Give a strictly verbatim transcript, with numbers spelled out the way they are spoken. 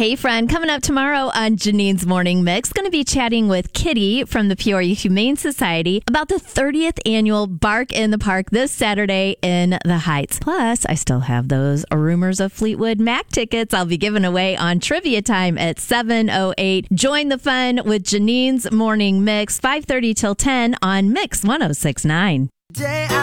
Hey, friend. Coming up tomorrow on Janine's Morning Mix, going to be chatting with Kitty from the Peoria Humane Society about the thirtieth annual Bark in the Park this Saturday in the Heights. Plus, I still have those Rumors of Fleetwood Mac tickets I'll be giving away on Trivia Time at seven oh eight. Join the fun with Janine's Morning Mix, five thirty till ten on Mix one oh six point nine.